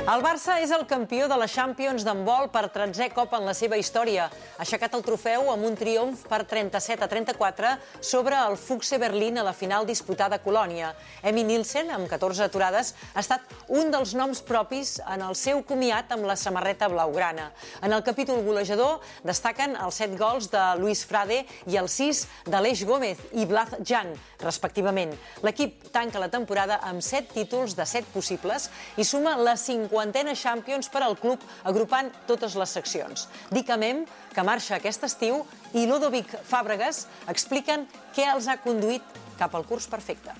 El Barça és el campió de la Champions d'handbol per 13è cop en la seva història. Ha aixecat el trofeu amb un triomf per 37-34 sobre el Füchse Berlín a la final disputada a Colònia. Emmy Nielsen, amb 14 aturades, ha estat un dels noms propis en el seu comiat amb la samarreta blaugrana. En el capítol golejador destaquen els 7 gols de Luis Frade i els 6 d'Aleix Gómez i Blaz Jan, respectivament. L'equip tanca la temporada amb 7 títols de 7 possibles i suma la 50a Champions per al club, agrupant totes les seccions. Dick Amem, que marxa aquest estiu, i Ludovic Fàbregas expliquen què els ha conduït cap al curs perfecte.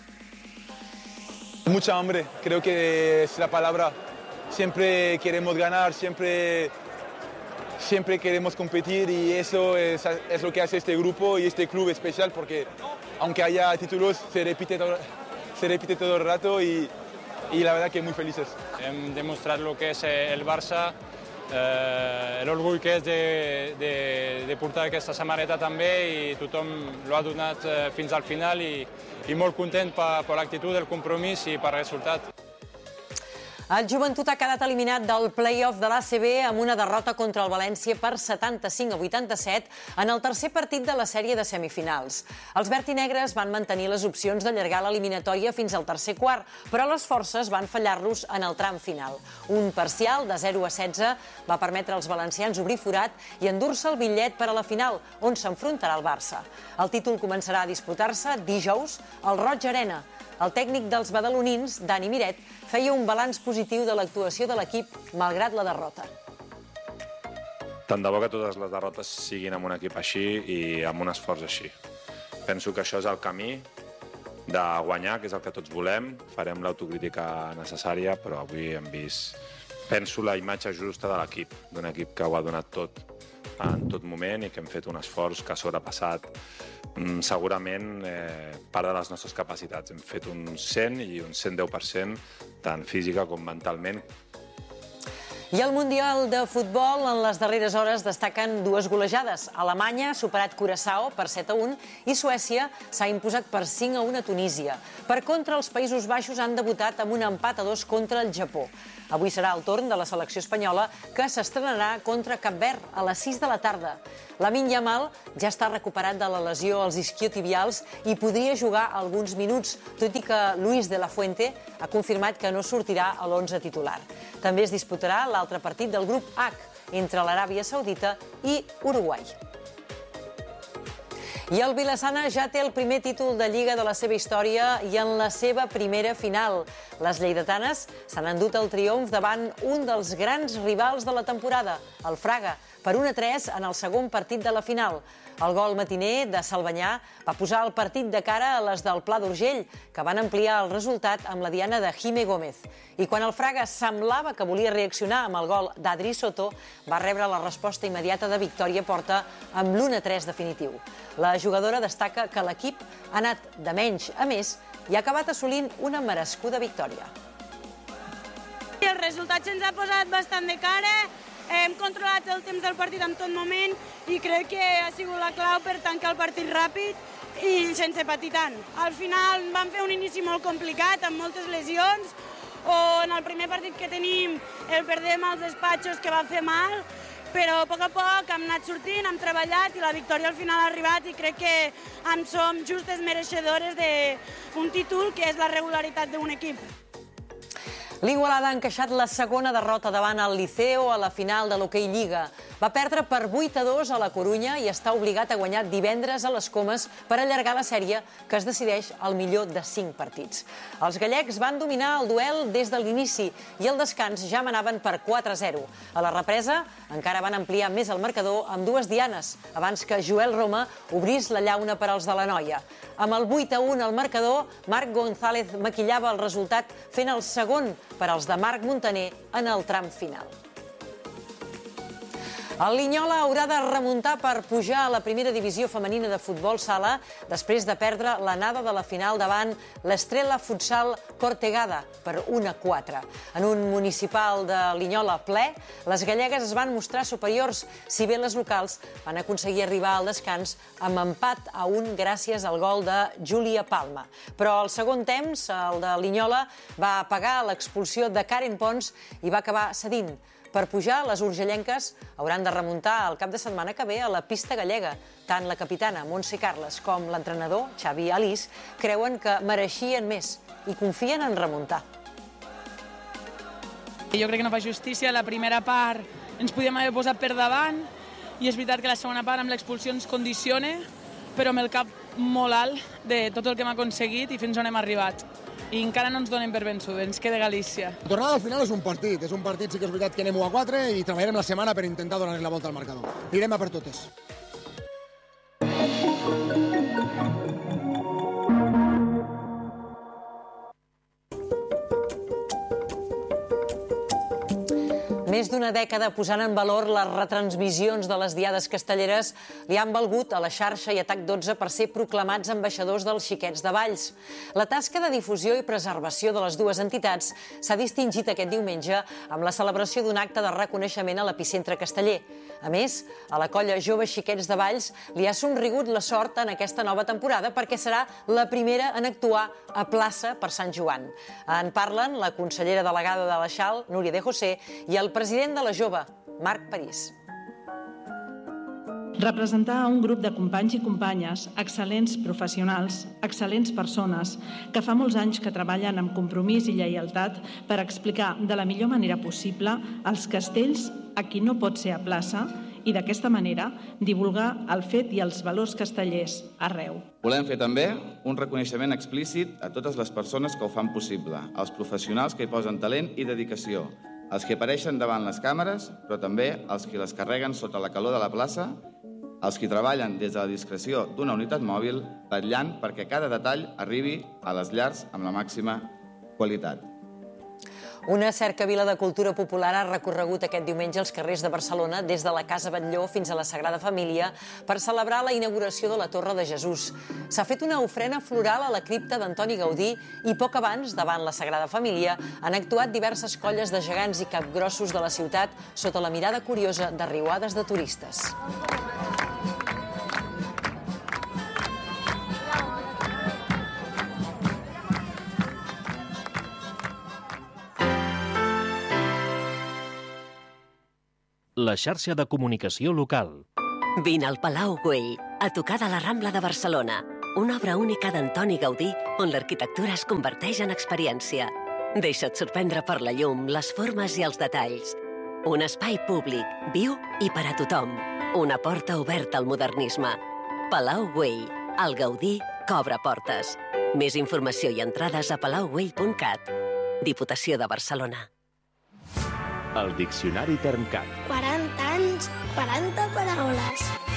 Mucha hambre, creo que es la palabra. Siempre queremos ganar, siempre queremos competir y eso es lo que hace este grupo y este club especial porque aunque haya títulos se repite todo el rato y la verdad que muy felices. Hem demostrat el que és el Barça, l'orgull que és de portar aquesta samarreta també i tothom l'ha donat fins al final i molt content per l'actitud, el compromís i per el resultat. El Joventut ha quedat eliminat del play-off de l'ACB amb una derrota contra el València per 75-87 en el tercer partit de la sèrie de semifinals. Els vertinegres van mantenir les opcions d'allargar l'eliminatòria fins al tercer quart, però les forces van fallar-los en el tram final. Un parcial de 0-16 va permetre als valencians obrir forat i endur-se el bitllet per a la final, on s'enfrontarà el Barça. El títol començarà a disputar-se dijous al Roig Arena. El tècnic dels badalonins, Dani Miret, feia un balanç positiu de l'actuació de l'equip, malgrat la derrota. Tant de bo que totes les derrotes siguin amb un equip així i amb un esforç així. Penso que això és el camí de guanyar, que és el que tots volem. Farem l'autocrítica necessària, però avui hem vist, penso, la imatge justa de l'equip, d'un equip que ho ha donat tot en tot moment i que hem fet un esforç que ha sobrepassat segurament part de les nostres capacitats. Hem fet un 100 i un 110%, tant física com mentalment. I al Mundial de Futbol, en les darreres hores, destaquen 2 golejades. Alemanya ha superat Curaçao per 7-1 i Suècia s'ha imposat per 5-1 a Tunísia. Per contra, els Països Baixos han debutat amb un empat a 2 contra el Japó. Avui serà el torn de la selecció espanyola, que s'estrenarà contra Cap Verd a les 6 de la tarda. Lamine Yamal ja està recuperat de la lesió als isquiotibials i podria jugar alguns minuts, tot i que Luis de la Fuente ha confirmat que no sortirà a l'11 titular. També es disputarà l'altre partit del grup H, entre l'Aràbia Saudita i Uruguai. I el Vilassana ja té el primer títol de Lliga de la seva història i en la seva primera final. Les lleidatanes s'han endut el triomf davant un dels grans rivals de la temporada, el Fraga, per 1-3 en el segon partit de la final. El gol matiner de Salvanyà va posar el partit de cara a les del Pla d'Urgell, que van ampliar el resultat amb la diana de Jime Gómez. I quan el Fraga semblava que volia reaccionar amb el gol d'Adri Soto, va rebre la resposta immediata de Victòria Porta amb l'1-3 definitiu. La jugadora destaca que l'equip ha anat de menys a més i ha acabat assolint una merescuda victòria. El resultat se'ns ha posat bastant de cara, hem controlat el temps del partit en tot moment i crec que ha sigut la clau per tancar el partit ràpid i sense patir tant. Al final vam fer un inici molt complicat, amb moltes lesions, o en el primer partit que tenim el perdem als despatxos, que va fer mal, però a poc hem anat sortint, hem treballat i la victòria al final ha arribat i crec que en som justes mereixedores d'un títol que és la regularitat d'un equip. L'Igualada ha encaixat la segona derrota davant el Liceo a la final de l'Hoquei Lliga. Va perdre per 8-2 a la Corunya i està obligat a guanyar divendres a les Comes per allargar la sèrie, que es decideix al millor de 5 partits. Els gallecs van dominar el duel des de l'inici i al descans ja manaven per 4-0. A la represa encara van ampliar més el marcador amb 2 dianes, abans que Joel Roma obrís la llauna per als de la Noia. Amb el 8-1 al marcador, Marc González maquillava el resultat fent el segon per als de Marc Montaner en el tram final. El Linyola haurà de remuntar per pujar a la primera divisió femenina de futbol sala després de perdre l'anada de la final davant l'Estrela Futsal Cortegada per 1-4. En un municipal de Linyola ple, les gallegues es van mostrar superiors, si bé les locals van aconseguir arribar al descans amb empat a 1 gràcies al gol de Júlia Palma. Però al segon temps, el de Linyola va pagar l'expulsió de Karen Pons i va acabar cedint. Per pujar, les urgellenques hauran de remuntar el cap de setmana que ve a la pista gallega. Tant la capitana Montse Carles com l'entrenador Xavi Alís creuen que mereixien més i confien en remuntar. Jo crec que no fa justícia. La primera part ens podíem haver posat per davant i és veritat que la segona part amb l'expulsió ens condiciona, però amb el cap molt alt de tot el que hem aconseguit i fins on hem arribat. I encara no ens donem per vençuts, ens queda Galícia. La tornada al final és un partit sí que és veritat que anem 1-4 i treballarem la setmana per intentar donar la volta al marcador. Anirem a per totes. Més d'una dècada posant en valor les retransmissions de les diades castelleres li han valgut a la xarxa i a TAC12 per ser proclamats ambaixadors dels Xiquets de Valls. La tasca de difusió i preservació de les dues entitats s'ha distingit aquest diumenge amb la celebració d'un acte de reconeixement a l'epicentre casteller. A més, a la colla Jove Xiquets de Valls li ha somrigut la sort en aquesta nova temporada perquè serà la primera en actuar a plaça per Sant Joan. En parlen la consellera delegada de la XAL, Núria de José, i el president de la Jove, Marc París. Representar un grup de companys i companyes, excel·lents professionals, excel·lents persones, que fa molts anys que treballen amb compromís i lleialtat per explicar de la millor manera possible els castells a qui no pot ser a plaça i d'aquesta manera divulgar el fet i els valors castellers arreu. Volem fer també un reconeixement explícit a totes les persones que ho fan possible, als professionals que hi posen talent i dedicació, els que apareixen davant les càmeres, però també els que les carreguen sota la calor de la plaça, els que treballen des de la discreció d'una unitat mòbil, vetllant perquè cada detall arribi a les llars amb la màxima qualitat. Una cercavila de cultura popular ha recorregut aquest diumenge els carrers de Barcelona des de la Casa Batlló fins a la Sagrada Família per celebrar la inauguració de la Torre de Jesús. S'ha fet una ofrena floral a la cripta d'Antoni Gaudí i poc abans, davant la Sagrada Família, han actuat diverses colles de gegants i capgrossos de la ciutat sota la mirada curiosa de riuades de turistes. La xarxa de comunicació local. Vine al Palau Güell, a tocar de la Rambla de Barcelona. Una obra única d'Antoni Gaudí on l'arquitectura es converteix en experiència. Deixa't sorprendre per la llum, les formes i els detalls. Un espai públic, viu i per a tothom. Una porta oberta al modernisme. Palau Güell, el Gaudí que obre portes. Més informació i entrades a palaugüell.cat. Diputació de Barcelona. El Diccionari Termcat. 40 anys, 40 paraules.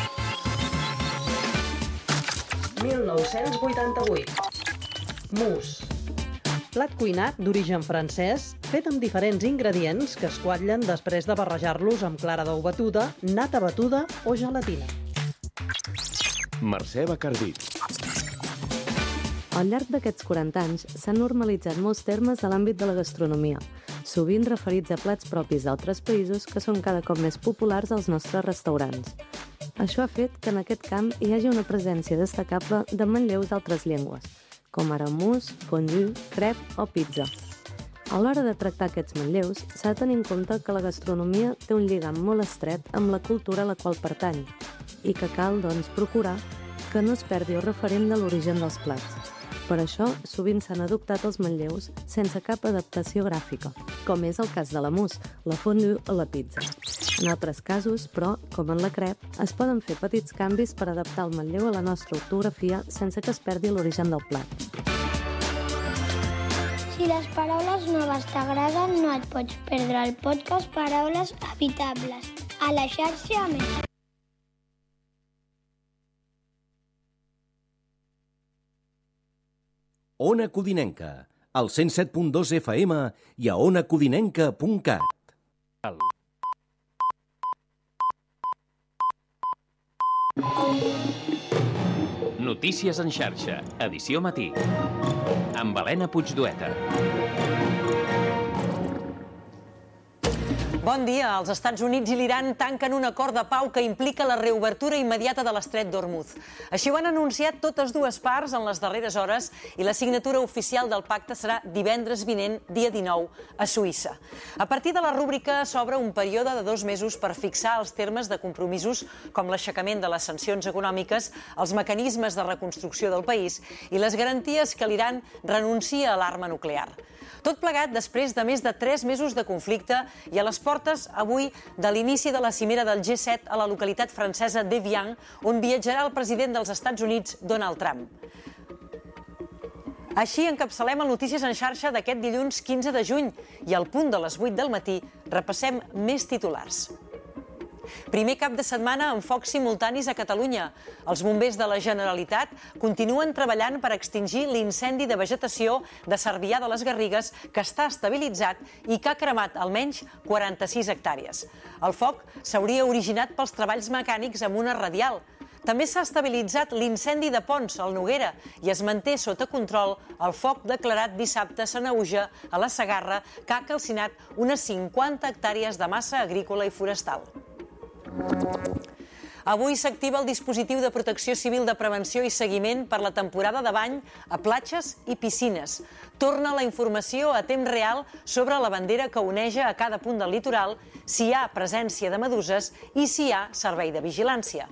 1988. Mousse. Plat cuinat d'origen francès, fet amb diferents ingredients que es quatllen després de barrejar-los amb clara d'ou batuda, nata batuda o gelatina. Mercè Bacardí. Al llarg d'aquests 40 anys s'han normalitzat molts termes a l'àmbit de la gastronomia, sovint referits a plats propis d'altres països que són cada cop més populars als nostres restaurants. Això ha fet que en aquest camp hi hagi una presència destacable de manlleus d'altres llengües, com ara mousse, fondue, crêpe o pizza. A l'hora de tractar aquests manlleus, s'ha de tenir en compte que la gastronomia té un lligam molt estret amb la cultura a la qual pertany i que cal, doncs, procurar que no es perdi el referent de l'origen dels plats. Per això, sovint s'han adoptat els manlleus sense cap adaptació gràfica, com és el cas de la mousse, la fondue o la pizza. En altres casos, però, com en la crêpe, es poden fer petits canvis per adaptar el manlleu a la nostra ortografia sense que es perdi l'origen del plat. Si les paraules noves t'agraden, no et pots perdre el podcast Paraules Habitables, a la xarxa Més. Ona Codinenca, al 107.2 FM i a onacodinenca.cat. Notícies en xarxa, edició matí. Amb Helena Puigdueta. Bon dia. Els Estats Units i l'Iran tanquen un acord de pau que implica la reobertura immediata de l'estret d'Hormuz. Així ho han anunciat totes dues parts en les darreres hores i la signatura oficial del pacte serà divendres vinent, dia 19, a Suïssa. A partir de la rúbrica s'obre un període de 2 mesos per fixar els termes de compromisos com l'aixecament de les sancions econòmiques, els mecanismes de reconstrucció del país i les garanties que l'Iran renuncia a l'arma nuclear. Tot plegat després de més de 3 mesos de conflicte i a les portes, avui, de l'inici de la cimera del G7 a la localitat francesa d'Evian, on viatjarà el president dels Estats Units, Donald Trump. Així encapçalem el Notícies en xarxa d'aquest dilluns 15 de juny i al punt de les 8 del matí repassem més titulars. Primer cap de setmana amb focs simultanis a Catalunya. Els bombers de la Generalitat continuen treballant per extingir l'incendi de vegetació de Cervià de les Garrigues que està estabilitzat i que ha cremat almenys 46 hectàrees. El foc s'hauria originat pels treballs mecànics amb una radial. També s'ha estabilitzat l'incendi de Pons, al Noguera, i es manté sota control el foc declarat dissabte a Sanaüja, a la Segarra, que ha calcinat unes 50 hectàrees de massa agrícola i forestal. Avui s'activa el dispositiu de protecció civil de prevenció i seguiment per la temporada de bany a platges i piscines. Torna la informació a temps real sobre la bandera que oneja a cada punt del litoral, si hi ha presència de meduses i si hi ha servei de vigilància.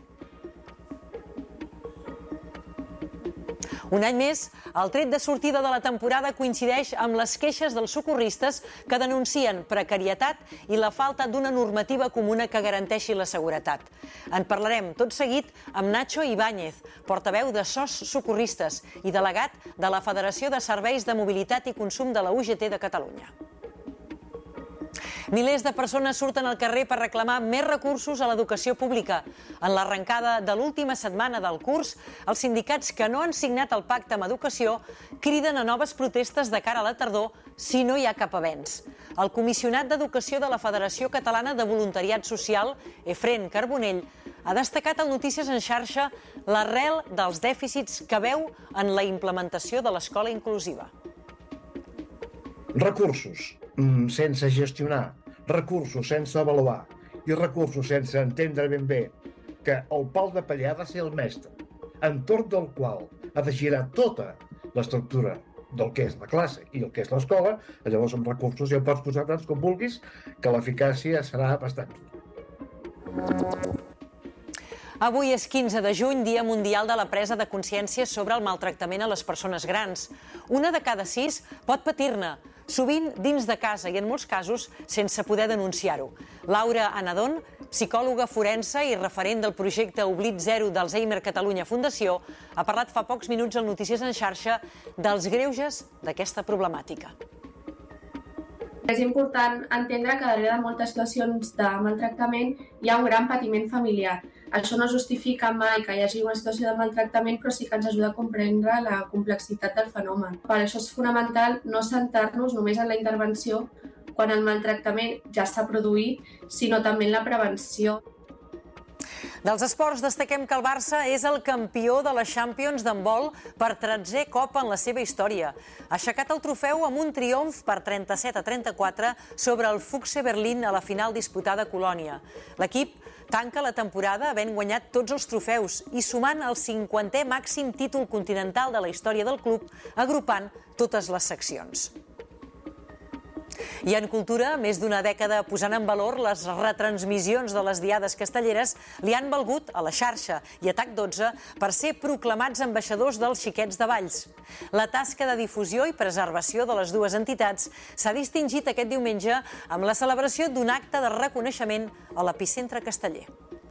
Un any més, el tret de sortida de la temporada coincideix amb les queixes dels socorristes que denuncien precarietat i la falta d'una normativa comuna que garanteixi la seguretat. En parlarem tot seguit amb Nacho Ibáñez, portaveu de SOS Socorristes i delegat de la Federació de Serveis de Mobilitat i Consum de la UGT de Catalunya. Milers de persones surten al carrer per reclamar més recursos a l'educació pública. En l'arrencada de l'última setmana del curs, els sindicats que no han signat el pacte amb educació criden a noves protestes de cara a la tardor si no hi ha cap avenç. El comissionat d'Educació de la Federació Catalana de Voluntariat Social, Efren Carbonell, ha destacat al Notícies en xarxa l'arrel dels dèficits que veu en la implementació de l'escola inclusiva. Recursos sense gestionar, recursos sense avaluar i recursos sense entendre ben bé que el pal de paller ha de ser el mestre, entorn del qual ha de girar tota l'estructura del que és la classe i el que és l'escola, llavors amb recursos ja pots posar tants com vulguis que l'eficàcia serà bastant dura. Avui és 15 de juny, Dia Mundial de la Presa de Consciència sobre el maltractament a les persones grans. 1 de cada 6 pot patir-ne, sovint dins de casa i en molts casos sense poder denunciar-ho. Laura Anadon, psicòloga forense i referent del projecte Oblit Zero d'Alzheimer Catalunya Fundació, ha parlat fa pocs minuts al Notícies en xarxa dels greuges d'aquesta problemàtica. És important entendre que darrere de moltes situacions de maltractament hi ha un gran patiment familiar. Això no justifica mai que hi hagi una situació de maltractament, però sí que ens ajuda a comprendre la complexitat del fenomen. Per això és fonamental no centrar-nos només en la intervenció quan el maltractament ja s'ha produït, sinó també en la prevenció. Dels esports destaquem que el Barça és el campió de la Champions d'handbol per 13è cop en la seva història. Ha aixecat el trofeu amb un triomf per 37-34 sobre el Füchse Berlín a la final disputada a Colònia. L'equip tanca la temporada havent guanyat tots els trofeus i sumant el 50è màxim títol continental de la història del club, agrupant totes les seccions. I en cultura, més d'una dècada posant en valor les retransmissions de les diades castelleres, li han valgut a La Xarxa i a TAC12 per ser proclamats ambaixadors dels Xiquets de Valls. La tasca de difusió i preservació de les dues entitats s'ha distingit aquest diumenge amb la celebració d'un acte de reconeixement a l'epicentre casteller.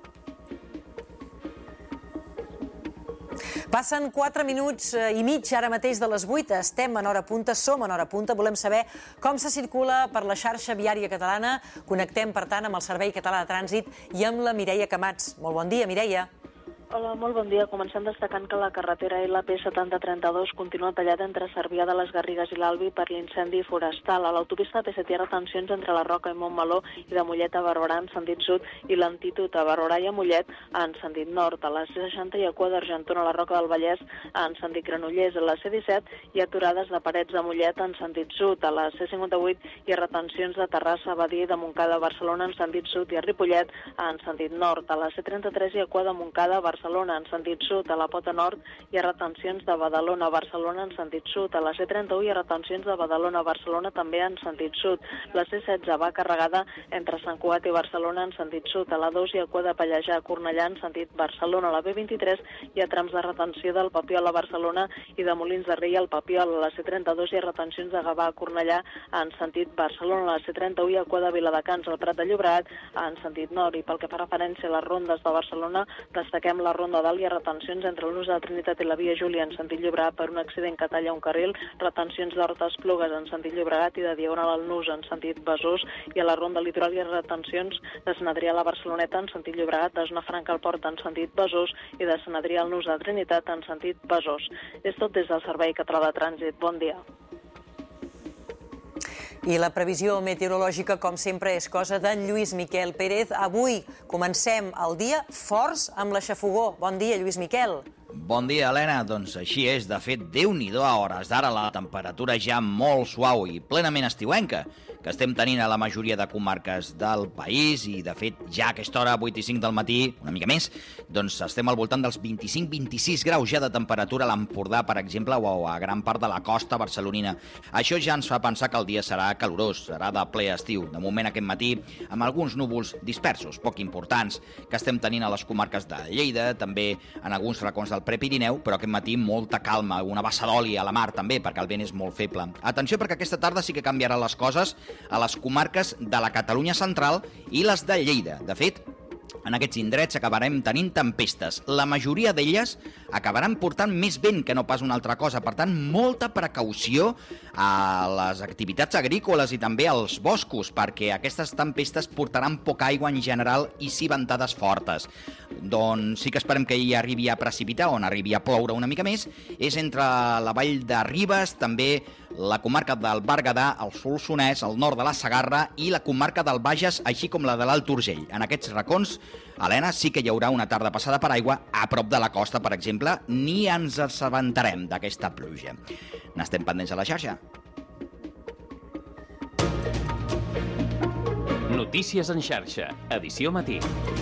Passen 4 minuts i mig ara mateix de les 8. Estem en hora punta, som en hora punta. Volem saber com se circula per la xarxa viària catalana. Connectem, per tant, amb el Servei Català de Trànsit i amb la Mireia Camats. Molt bon dia, Mireia. Hola, molt bon dia. Comencem destacant que la carretera LP7032 continua tallada entre Cervià de les Garrigues i l'Albi per l'incendi forestal. A l'autopista P7 hi ha retencions entre la Roca i Montmeló i de Mollet a Barberà en sentit sud i l'Antitud a Barberà i a Mollet en sentit nord. A la C60 hi ha cua d'Argentona a la Roca del Vallès en sentit Granollers. A la C17 hi ha aturades de Parets de Mollet en sentit sud. A la C58 hi ha retencions de Terrassa, Badia i de Montcada a Barcelona en sentit sud i a Ripollet en sentit nord. A la C33 hi ha cua de Montcada a Barcelona en sentit sud. A la Pota Nord hi ha retencions de Badalona a Barcelona en sentit sud. A la C31 hi ha retencions de Badalona a Barcelona també en sentit sud. La C16 va carregada entre Sant Cugat i Barcelona en sentit sud. A la 2 hi ha cua de Pallejà a Cornellà en sentit Barcelona. A la B23 hi ha trams de retenció del Papiol a Barcelona i de Molins de Rei al Papiol. A la C32 hi ha retencions de Gavà a Cornellà en sentit Barcelona. A la C31 hi ha cua de Viladecans al Prat de Llobregat en sentit nord. I pel que fa referència a les rondes de Barcelona, destaquem la Ronda Dalt. Hi ha retencions entre el Nus de la Trinitat i la Via Júlia en sentit Llobregat per un accident que talla un carril, retencions d'Horta Esplugues en sentit Llobregat i de Diagonal al Nus en sentit Besòs, i a la Ronda Litoral hi ha retencions de Sant Adrià a la Barceloneta en sentit Llobregat, de Zona Franca al Port en sentit Besòs i de Sant Adrià al Nus de la Trinitat en sentit Besòs. És tot des del Servei Català de Trànsit. Bon dia. I la previsió meteorològica, com sempre, és cosa d'en Lluís Miquel Pérez. Avui comencem el dia forts amb la xafogó. Bon dia, Lluís Miquel. Bon dia, Helena. Doncs així és. De fet, Déu-n'hi-do, a hores d'ara la temperatura ja molt suau i plenament estiuenca que estem tenint a la majoria de comarques del país i, de fet, ja a aquesta hora, 8 i 5 del matí, una mica més, doncs estem al voltant dels 25-26 graus ja de temperatura a l'Empordà, per exemple, o a gran part de la costa barcelonina. Això ja ens fa pensar que el dia serà calorós, serà de ple estiu. De moment, aquest matí, amb alguns núvols dispersos, poc importants, que estem tenint a les comarques de Lleida, també en alguns racons del Prepirineu, però aquest matí molta calma, una bassa d'oli a la mar també, perquè el vent és molt feble. Atenció, perquè aquesta tarda sí que canviaran les coses a les comarques de la Catalunya central i les de Lleida. De fet, en aquests indrets acabarem tenint tempestes. La majoria d'elles acabaran portant més vent que no pas una altra cosa. Per tant, molta precaució a les activitats agrícoles i també als boscos, perquè aquestes tempestes portaran poca aigua en general i sí ventades fortes. Doncs sí que esperem que hi arribi a precipitar, on arribi a ploure una mica més, és entre la vall de Ribes, també la comarca del Berguedà, el Solsonès, el nord de la Segarra i la comarca del Bages, així com la de l'Alt Urgell. En aquests racons, Helena, sí que hi haurà una tarda passada per aigua a prop de la costa, per exemple, ni ens assabentarem d'aquesta pluja. N'estem pendents a la xarxa. Notícies en xarxa, edició matí.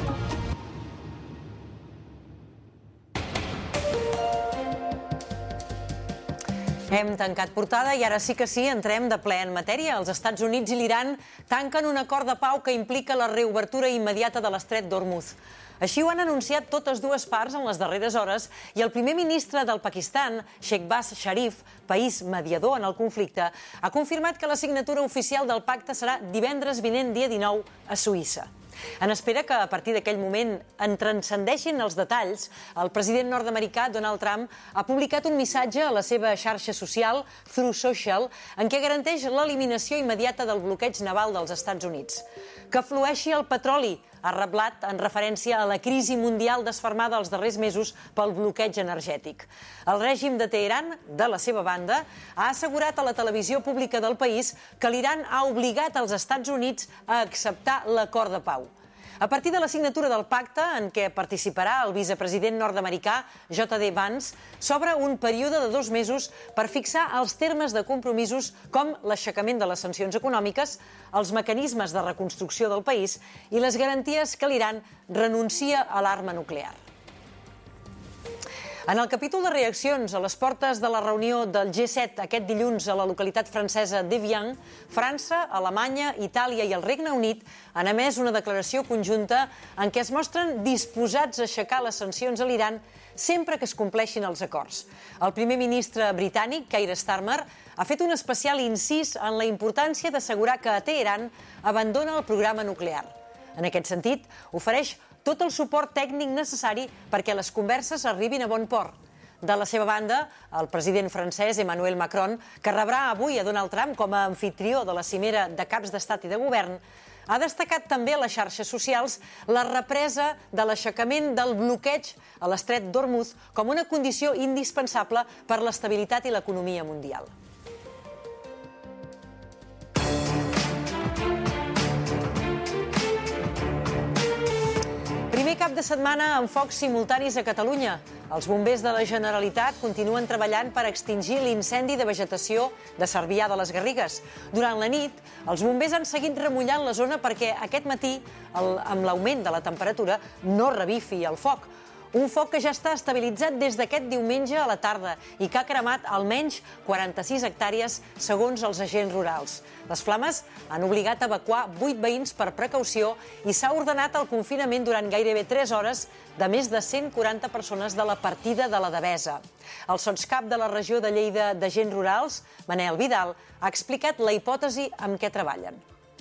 Hem tancat portada i ara sí que sí, entrem de ple en matèria. Els Estats Units i l'Iran tanquen un acord de pau que implica la reobertura immediata de l'estret d'Hormuz. Així ho han anunciat totes dues parts en les darreres hores i el primer ministre del Pakistan, Shehbaz Sharif, país mediador en el conflicte, ha confirmat que la signatura oficial del pacte serà divendres vinent, dia 19, a Suïssa. En espera que a partir d'aquell moment en transcendeixin els detalls, el president nord-americà Donald Trump ha publicat un missatge a la seva xarxa social, Truth Social, en què garanteix l'eliminació immediata del bloqueig naval dels Estats Units. Que flueixi el petroli, ha reblat en referència a la crisi mundial desfermada els darrers mesos pel bloqueig energètic. El règim de Teheran, de la seva banda, ha assegurat a la televisió pública del país que l'Iran ha obligat els Estats Units a acceptar l'acord de pau. A partir de la signatura del pacte, en què participarà el vicepresident nord-americà J.D. Vance, s'obre un període de 2 mesos per fixar els termes de compromisos com l'aixecament de les sancions econòmiques, els mecanismes de reconstrucció del país i les garanties que l'Iran renuncia a l'arma nuclear. En el capítol de reaccions a les portes de la reunió del G7 aquest dilluns a la localitat francesa d'Evian, França, Alemanya, Itàlia i el Regne Unit han emès una declaració conjunta en què es mostren disposats a aixecar les sancions a l'Iran sempre que es compleixin els acords. El primer ministre britànic, Keir Starmer, ha fet un especial incís en la importància d'assegurar que Teheran abandona el programa nuclear. En aquest sentit, ofereix tot el suport tècnic necessari perquè les converses arribin a bon port. De la seva banda, el president francès Emmanuel Macron, que rebrà avui a Donald Trump com a amfitrió de la cimera de caps d'estat i de govern, Ha destacat també a les xarxes socials la represa de l'aixecament del bloqueig a l'estret d'Hormuz com una condició indispensable per l'estabilitat i l'economia mundial. Primer cap de setmana amb focs simultanis a Catalunya. Els bombers de la Generalitat continuen treballant per extingir l'incendi de vegetació de Cervià de les Garrigues. Durant la nit, els bombers han seguit remullant la zona perquè aquest matí, amb l'augment de la temperatura, no revifi el foc. Un foc que ja està estabilitzat des d'aquest diumenge a la tarda i que ha cremat almenys 46 hectàrees segons els agents rurals. Les flames han obligat a evacuar 8 veïns per precaució i s'ha ordenat el confinament durant gairebé 3 hores de més de 140 persones de la partida de la Devesa. El sotscap de la regió de Lleida d'Agents Rurals, Manel Vidal, ha explicat la hipòtesi amb què treballen.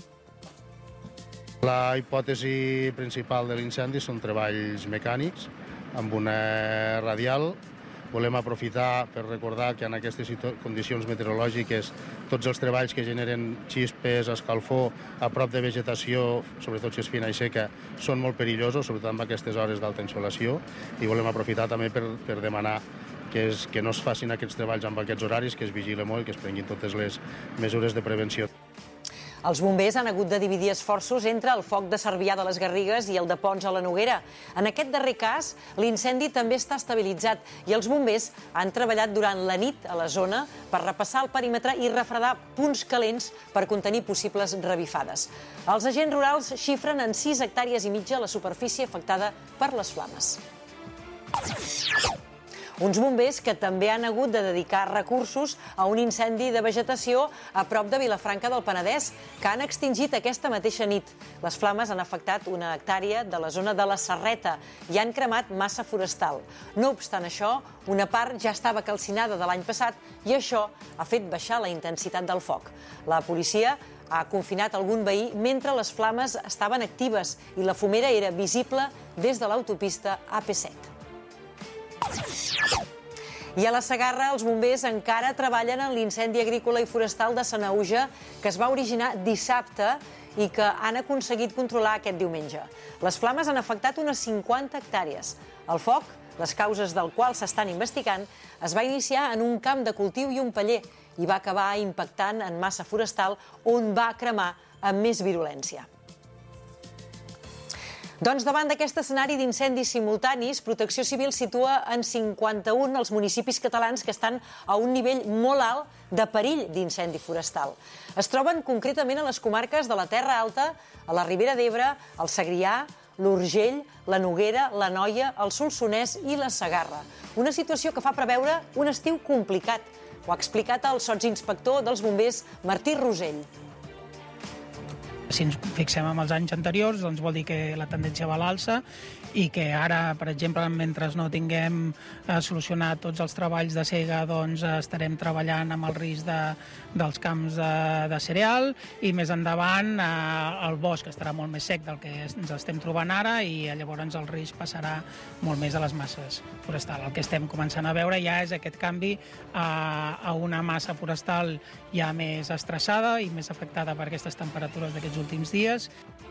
La hipòtesi principal de l'incendi són treballs mecànics amb una radial. Volem aprofitar per recordar que en aquestes condicions meteorològiques tots els treballs que generen xispes, escalfor, a prop de vegetació, sobretot si és fina i seca, són molt perillosos, sobretot en aquestes hores d'alta insolació, i volem aprofitar també per demanar que no es facin aquests treballs amb aquests horaris, que es vigile molt i que es prenguin totes les mesures de prevenció. Els bombers han hagut de dividir esforços entre el foc de Cervià de les Garrigues i el de Ponts a la Noguera. En aquest darrer cas, l'incendi també està estabilitzat i els bombers han treballat durant la nit a la zona per repassar el perímetre i refredar punts calents per contenir possibles revifades. Els agents rurals xifren en 6 hectàrees i mitja la superfície afectada per les flames. Uns bombers que també han hagut de dedicar recursos a un incendi de vegetació a prop de Vilafranca del Penedès, que han extingit aquesta mateixa nit. Les flames han afectat 1 hectàrea de la zona de la Serreta i han cremat massa forestal. No obstant això, una part ja estava calcinada de l'any passat i això ha fet baixar la intensitat del foc. La policia ha confinat algun veí mentre les flames estaven actives i la fumera era visible des de l'autopista AP7. I a la Segarra, els bombers encara treballen en l'incendi agrícola i forestal de Sanaüja, que es va originar dissabte i que han aconseguit controlar aquest diumenge. Les flames han afectat unes 50 hectàrees. El foc, les causes del qual s'estan investigant, es va iniciar en un camp de cultiu i un paller i va acabar impactant en massa forestal on va cremar amb més virulència. Doncs davant d'aquest escenari d'incendis simultanis, Protecció Civil situa en 51 els municipis catalans que estan a un nivell molt alt de perill d'incendi forestal. Es troben concretament a les comarques de la Terra Alta, a la Ribera d'Ebre, el Segrià, l'Urgell, la Noguera, l'Anoia, el Solsonès i la Segarra. Una situació que fa preveure un estiu complicat. Ho ha explicat el sotsinspector dels bombers, Martí Rosell. Si ens fixem en els anys anteriors, doncs vol dir que la tendència va a l'alça i que ara, per exemple, mentre no tinguem solucionat tots els treballs de sega, doncs estarem treballant amb el risc dels camps de cereal i més endavant el bosc estarà molt més sec del que ens estem trobant ara i llavors el risc passarà molt més a les masses forestals. El que estem començant a veure ja és aquest canvi a una massa forestal ja més estressada i més afectada per aquestes temperatures d'aquests últims dies.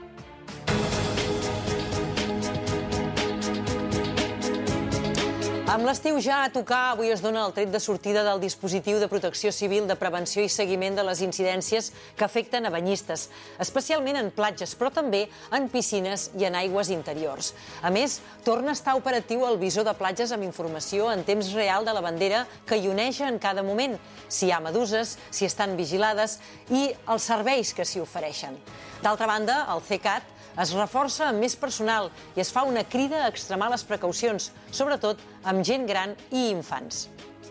Amb l'estiu ja a tocar, avui es dona el tret de sortida del dispositiu de protecció civil de prevenció i seguiment de les incidències que afecten a banyistes, especialment en platges, però també en piscines i en aigües interiors. A més, torna a estar operatiu el visor de platges amb informació en temps real de la bandera que hi oneja en cada moment, si hi ha meduses, si estan vigilades i els serveis que s'hi ofereixen. D'altra banda, el CECAT es reforça amb més personal i es fa una crida a extremar les precaucions, sobretot amb gent gran i infants.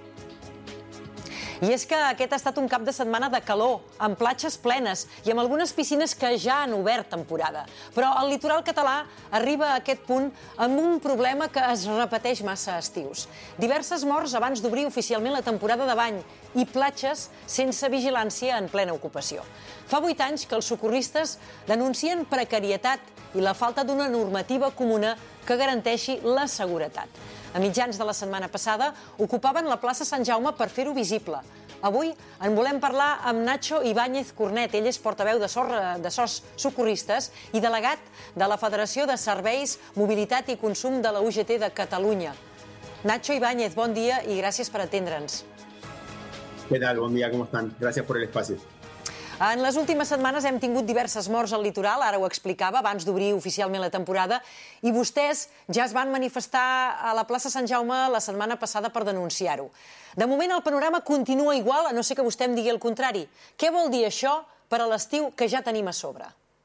I és que aquest ha estat un cap de setmana de calor, amb platges plenes i amb algunes piscines que ja han obert temporada. Però el litoral català arriba a aquest punt amb un problema que es repeteix massa a estius. Diverses morts abans d'obrir oficialment la temporada de bany i platges sense vigilància en plena ocupació. Fa 8 anys que els socorristes denuncien precarietat i la falta d'una normativa comuna que garanteixi la seguretat. A mitjans de la setmana passada ocupaven la plaça Sant Jaume per fer-ho visible. Avui en volem parlar amb Nacho Ibáñez Cornet. Ell és portaveu de SOS Socorristes i delegat de la Federació de Serveis, Mobilitat i Consum de la UGT de Catalunya. Nacho Ibáñez, bon dia i gràcies per atendre'ns. ¿Qué tal? Buen día, ¿cómo están? Gracias por el espacio. En les últimes setmanes hem tingut diverses morts al litoral, ara ho explicava, abans d'obrir oficialment la temporada, i vostès ja es van manifestar a la plaça Sant Jaume la setmana passada per denunciar-ho. De moment el panorama continua igual, a no ser que vostè em digui el contrari. Què vol dir això per a l'estiu que ja tenim a sobre?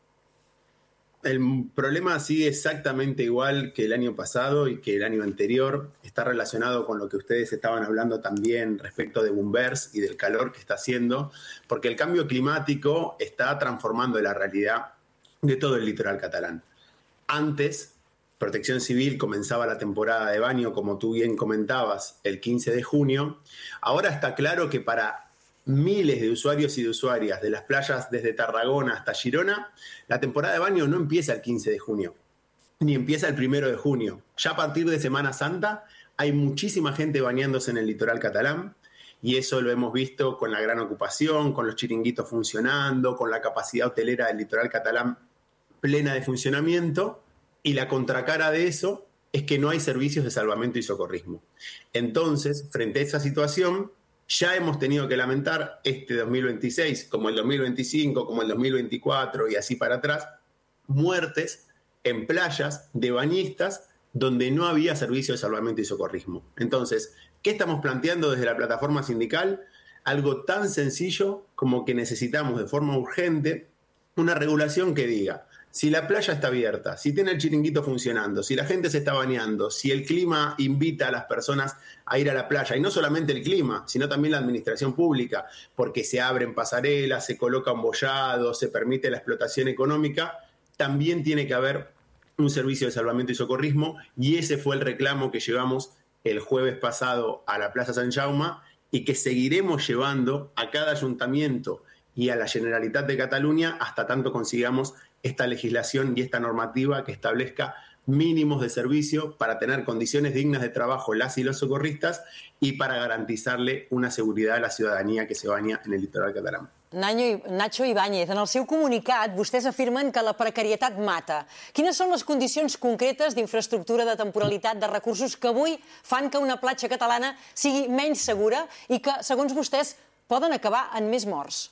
El problema sigue exactamente igual que el año pasado y que el año anterior. Está relacionado con lo que ustedes estaban hablando también respecto de Boomers y del calor que está haciendo, porque el cambio climático está transformando la realidad de todo el litoral catalán. Antes, Protección Civil comenzaba la temporada de baño, como tú bien comentabas, el 15 de junio. Ahora está claro que para miles de usuarios y de usuarias de las playas desde Tarragona hasta Girona, la temporada de baño no empieza el 15 de junio, ni empieza el 1 de junio. Ya a partir de Semana Santa hay muchísima gente bañándose en el litoral catalán y eso lo hemos visto con la gran ocupación, con los chiringuitos funcionando, con la capacidad hotelera del litoral catalán plena de funcionamiento, y la contracara de eso es que no hay servicios de salvamento y socorrismo. Entonces, frente a esa situación, ya hemos tenido que lamentar este 2026, como el 2025, como el 2024 y así para atrás, muertes en playas de bañistas donde no había servicio de salvamento y socorrismo. Entonces, ¿qué estamos planteando desde la plataforma sindical? Algo tan sencillo como que necesitamos de forma urgente una regulación que diga: si la playa está abierta, si tiene el chiringuito funcionando, si la gente se está bañando, si el clima invita a las personas a ir a la playa, y no solamente el clima, sino también la administración pública, porque se abren pasarelas, se coloca un bollado, se permite la explotación económica, también tiene que haber un servicio de salvamento y socorrismo, y ese fue el reclamo que llevamos el jueves pasado a la Plaza Sant Jaume y que seguiremos llevando a cada ayuntamiento y a la Generalitat de Cataluña hasta tanto consigamos esta legislación y esta normativa que establezca mínimos de servicio para tener condiciones dignas de trabajo las y los socorristas y para garantizarle una seguridad a la ciudadanía que se baña en el litoral catalán. Nacho Ibáñez, en el seu comunicat vostès afirmen que la precarietat mata. Quines són les condicions concretes d'infraestructura, de temporalitat, de recursos que avui fan que una platja catalana sigui menys segura i que, segons vostès, poden acabar en més morts?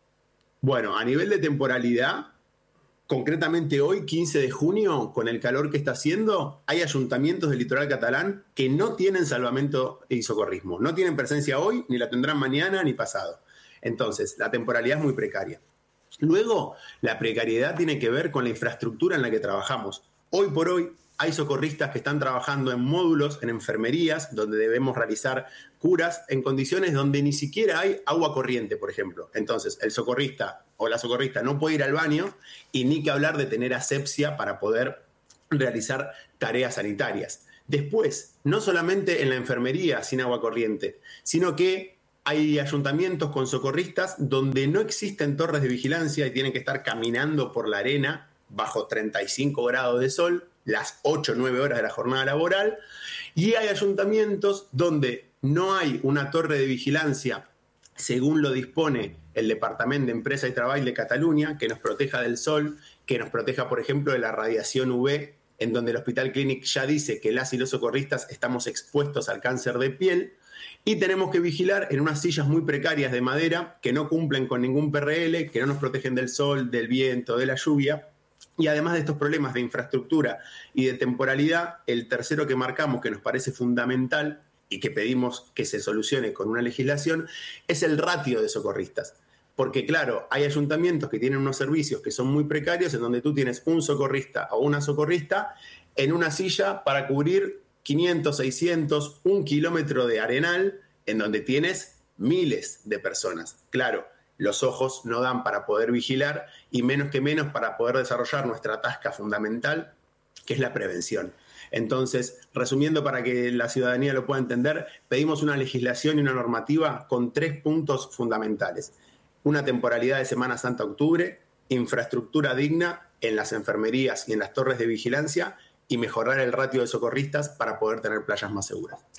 Bueno, a nivel de temporalidad, concretamente hoy, 15 de junio, con el calor que está haciendo, hay ayuntamientos del litoral catalán que no tienen salvamento y socorrismo. No tienen presencia hoy, ni la tendrán mañana, ni pasado. Entonces, la temporalidad es muy precaria. Luego, la precariedad tiene que ver con la infraestructura en la que trabajamos. Hoy por hoy, hay socorristas que están trabajando en módulos, en enfermerías, donde debemos realizar curas en condiciones donde ni siquiera hay agua corriente, por ejemplo. Entonces, el socorrista o la socorrista no puede ir al baño y ni que hablar de tener asepsia para poder realizar tareas sanitarias. Después, no solamente en la enfermería sin agua corriente, sino que hay ayuntamientos con socorristas donde no existen torres de vigilancia y tienen que estar caminando por la arena bajo 35 grados de sol, las 8 o 9 horas de la jornada laboral, y hay ayuntamientos donde no hay una torre de vigilancia según lo dispone el Departamento de Empresa y Trabajo de Cataluña, que nos proteja del sol, que nos proteja, por ejemplo, de la radiación UV, en donde el Hospital Clínic ya dice que las y los socorristas estamos expuestos al cáncer de piel, y tenemos que vigilar en unas sillas muy precarias de madera que no cumplen con ningún PRL, que no nos protegen del sol, del viento, de la lluvia. Y además de estos problemas de infraestructura y de temporalidad, el tercero que marcamos, que nos parece fundamental y que pedimos que se solucione con una legislación, es el ratio de socorristas. Porque claro, hay ayuntamientos que tienen unos servicios que son muy precarios, en donde tú tienes un socorrista o una socorrista en una silla para cubrir 500, 600, 1 kilómetro de arenal, en donde tienes miles de personas. Claro, los ojos no dan para poder vigilar y menos que menos para poder desarrollar nuestra tasca fundamental, que es la prevención. Entonces, resumiendo para que la ciudadanía lo pueda entender, pedimos una legislación y una normativa con 3 puntos fundamentales. Una temporalidad de Semana Santa a octubre, infraestructura digna en las enfermerías y en las torres de vigilancia y mejorar el ratio de socorristas para poder tener playas más seguras.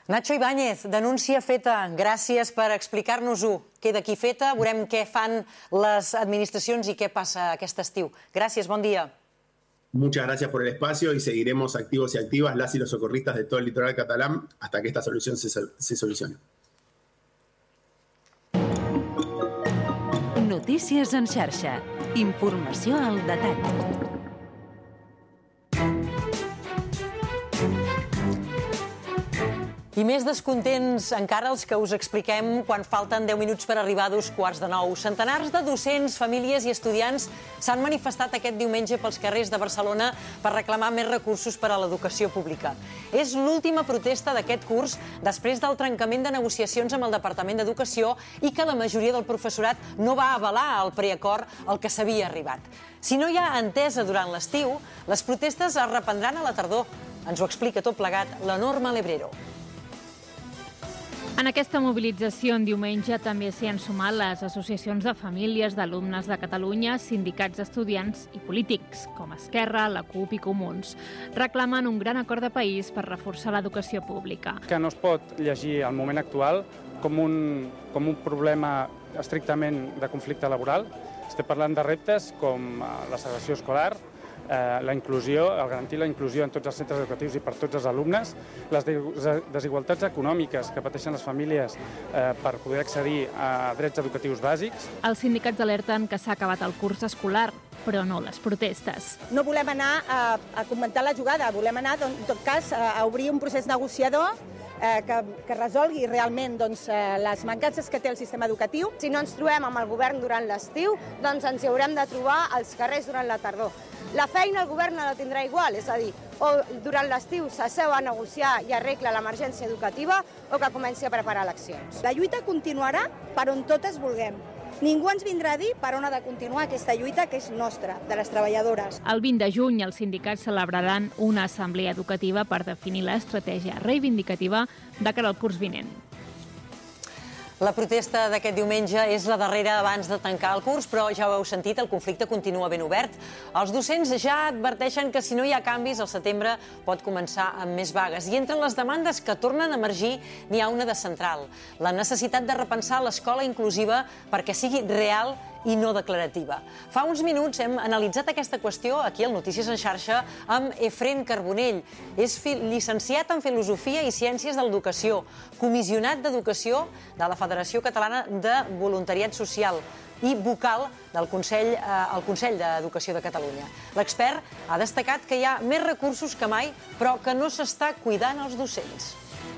Nacho Ibáñez, denúncia feta. Gràcies per explicar-nos-ho. Queda aquí feta, veurem què fan les administracions i què passa aquest estiu. Gràcies, bon dia. Muchas gracias por el espacio y seguiremos activos y activas las y los socorristas de todo el litoral catalán hasta que esta solución se solucione. Notícies en xarxa. Informació al detall. I més descontents encara els que us expliquem quan falten 10 minuts per arribar a 8:45. Centenars de docents, famílies i estudiants s'han manifestat aquest diumenge pels carrers de Barcelona per reclamar més recursos per a l'educació pública. És l'última protesta d'aquest curs després del trencament de negociacions amb el Departament d'Educació i que la majoria del professorat no va avalar el preacord al que s'havia arribat. Si no hi ha entesa durant l'estiu, les protestes es reprendran a la tardor. Ens ho explica tot plegat la Norma Lebrero. En aquesta mobilització en diumenge també s'hi han sumat les associacions de famílies d'alumnes de Catalunya, sindicats d'estudiants i polítics, com Esquerra, la CUP i Comuns, reclamant un gran acord de país per reforçar l'educació pública. Que no es pot llegir el moment actual com un problema estrictament de conflicte laboral. Estem parlant de reptes com la segregació escolar, la inclusió, el garantir la inclusió en tots els centres educatius i per tots els alumnes, les desigualtats econòmiques que pateixen les famílies per poder accedir a drets educatius bàsics. Els sindicats alerten que s'ha acabat el curs escolar, però no les protestes. No volem anar a comentar la jugada, volem anar, en tot cas, a obrir un procés negociador que resolgui realment les mancances que té el sistema educatiu. Si no ens trobem amb el govern durant l'estiu, doncs ens hi haurem de trobar als carrers durant la tardor. La feina el govern no la tindrà igual, és a dir, o durant l'estiu s'asseu a negociar i arregla l'emergència educativa o que comenci a preparar eleccions. La lluita continuarà per on totes vulguem. Ningú ens vindrà a dir per on ha de continuar aquesta lluita que és nostra, de les treballadores. El 20 de juny els sindicats celebraran una assemblea educativa per definir l'estratègia reivindicativa de cara al curs vinent. La protesta d'aquest diumenge és la darrera abans de tancar el curs, però ja ho heu sentit, el conflicte continua ben obert. Els docents ja adverteixen que si no hi ha canvis, el setembre pot començar amb més vagues. I entre les demandes que tornen a emergir n'hi ha una de central, la necessitat de repensar l'escola inclusiva perquè sigui real i no declarativa. Fa uns minuts hem analitzat aquesta qüestió aquí al Notícies en xarxa amb Efrén Carbonell. És llicenciat en Filosofia i Ciències de l'Educació, comissionat d'Educació de la Federació Catalana de Voluntariat Social i vocal del Consell d'Educació de Catalunya. L'expert ha destacat que hi ha més recursos que mai, però que no s'està cuidant els docents.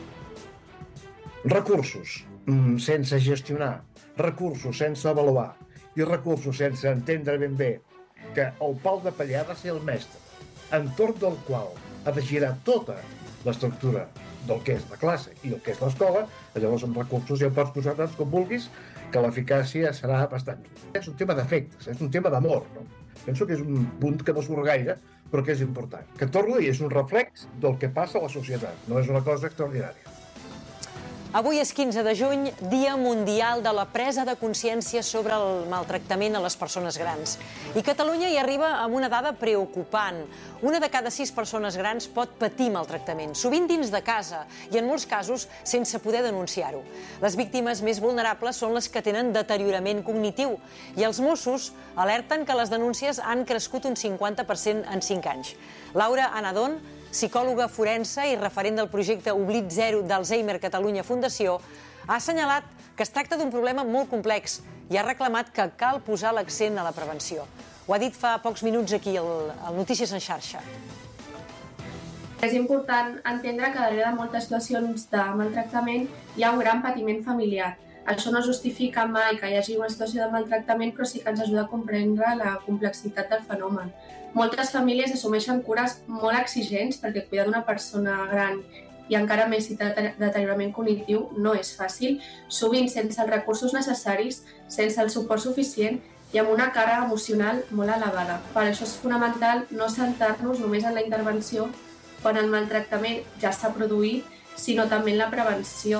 Recursos sense gestionar, recursos sense avaluar, i recursos sense entendre ben bé que el pal de paller ha de ser el mestre, entorn del qual ha de girar tota l'estructura del que és la classe i el que és l'escola, llavors amb recursos ja pots posar tants com vulguis que l'eficàcia serà bastant. És un tema d'efectes, és un tema d'amor, no? Penso que és un punt que no surt gaire, però que és important. Que torno i és un reflex del que passa a la societat, no és una cosa extraordinària. Avui és 15 de juny, Dia Mundial de la Presa de Consciència sobre el maltractament a les persones grans. I Catalunya hi arriba amb una dada preocupant. Una de cada 6 persones grans pot patir maltractament, sovint dins de casa i en molts casos sense poder denunciar-ho. Les víctimes més vulnerables són les que tenen deteriorament cognitiu i els Mossos alerten que les denúncies han crescut un 50% en 5 anys. Laura Anadón, psicòloga forense i referent del projecte Oblit Zero d'Alzheimer Catalunya Fundació, ha assenyalat que es tracta d'un problema molt complex i ha reclamat que cal posar l'accent a la prevenció. Ho ha dit fa pocs minuts aquí al Notícies en xarxa. És important entendre que darrere de moltes situacions de maltractament hi ha un gran patiment familiar. Això no justifica mai que hi hagi una situació de maltractament, però sí que ens ajuda a comprendre la complexitat del fenomen. Moltes famílies assumeixen cures molt exigents perquè cuidar d'una persona gran i encara més si té deteriorament cognitiu no és fàcil, sovint sense els recursos necessaris, sense el suport suficient i amb una càrrega emocional molt elevada. Per això és fonamental no centrar-nos només en la intervenció quan el maltractament ja s'ha produït, sinó també en la prevenció.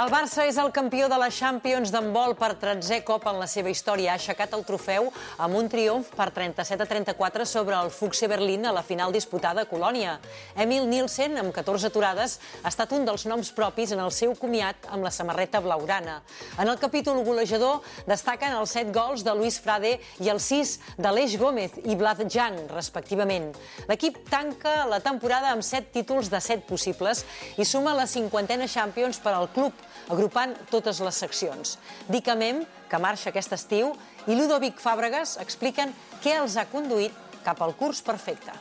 El Barça és el campió de la Champions d'handbol per 13è cop en la seva història. Ha aixecat el trofeu amb un triomf per 37-34 sobre el Füchse Berlin a la final disputada a Colònia. Emil Nielsen, amb 14 aturades, ha estat un dels noms propis en el seu comiat amb la samarreta blaugrana. En el capítol golejador destaquen els 7 gols de Luis Frade i els 6 d'Aleix Gómez i Vlad Jang, respectivament. L'equip tanca la temporada amb 7 títols de 7 possibles i suma la 50a Champions per al club, agrupant totes les seccions. Dick Amem, que marxa aquest estiu, i Ludovic Fàbregas expliquen què els ha conduït cap al curs perfecte.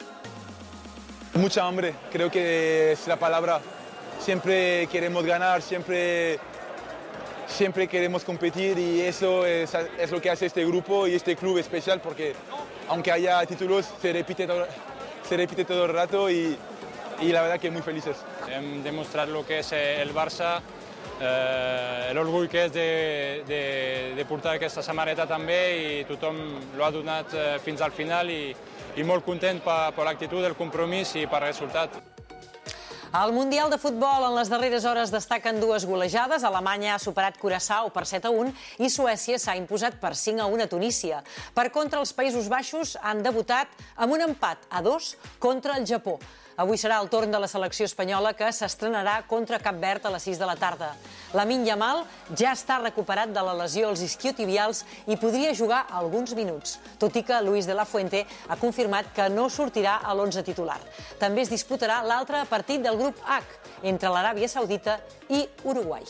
Mucha hambre, creo que es la palabra. Siempre queremos ganar, siempre queremos competir y eso es lo que hace este grupo y este club especial porque aunque haya títulos se repite todo el rato y la verdad que muy felices. Hem demostrat lo que és el Barça, l'orgull que és de portar aquesta samarreta també i tothom l'ha donat fins al final i molt content per l'actitud, el compromís i per el resultat. Al Mundial de Futbol, en les darreres hores destaquen 2 golejades. Alemanya ha superat Curaçao per 7-1 i Suècia s'ha imposat per 5-1 a Tunísia. Per contra, els Països Baixos han debutat amb un empat a 2 contra el Japó. Avui serà el torn de la selecció espanyola que s'estrenarà contra Cap Verd a les 6 de la tarda. Lamine Yamal ja està recuperat de la lesió als isquiotibials i podria jugar alguns minuts, tot i que Luis de la Fuente ha confirmat que no sortirà a l'11 titular. També es disputarà l'altre partit del grup H, entre l'Aràbia Saudita i Uruguai.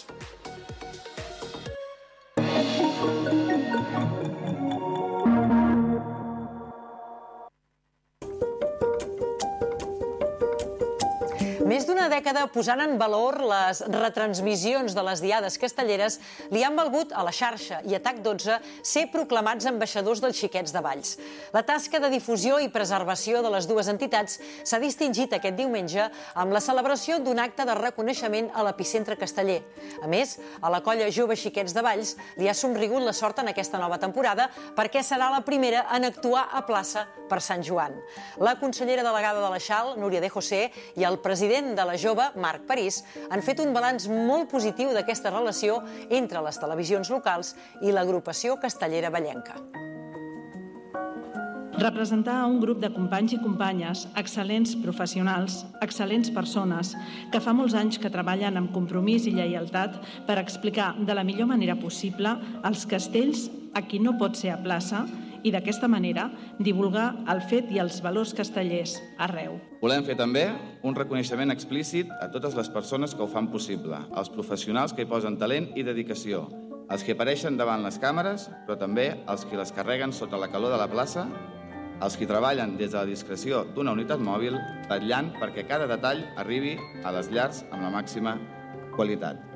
Més d'una dècada posant en valor les retransmissions de les diades castelleres li han valgut a la xarxa i a TAC12 ser proclamats ambaixadors dels Xiquets de Valls. La tasca de difusió i preservació de les dues entitats s'ha distingit aquest diumenge amb la celebració d'un acte de reconeixement a l'epicentre casteller. A més, a la colla Jove Xiquets de Valls li ha somrigut la sort en aquesta nova temporada perquè serà la primera en actuar a plaça per Sant Joan. La consellera delegada de la XAL, Núria de José, i el president de la Jove, Marc París, han fet un balanç molt positiu d'aquesta relació entre les televisions locals i l'agrupació castellera vallenca. Representar un grup de companys i companyes, excel·lents professionals, excel·lents persones, que fa molts anys que treballen amb compromís i lleialtat per explicar de la millor manera possible els castells a qui no pot ser a plaça i d'aquesta manera divulgar el fet i els valors castellers arreu. Volem fer també un reconeixement explícit a totes les persones que ho fan possible, als professionals que hi posen talent i dedicació, els que apareixen davant les càmeres, però també els que les carreguen sota la calor de la plaça, els que treballen des de la discreció d'una unitat mòbil, vetllant perquè cada detall arribi a les llars amb la màxima qualitat.